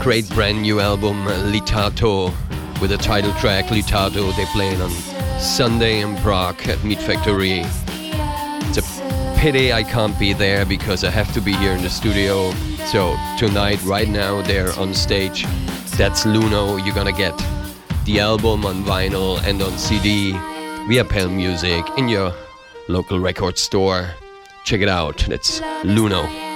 great brand new album, Litato, with the title track Litato. They playing on Sunday in Prague at Meat Factory. It's a pity I can't be there because I have to be here in the studio. So tonight, right now, they're on stage. That's Luno. You're gonna get the album on vinyl and on CD via Pale Music in your local record store. Check it out. That's Luno.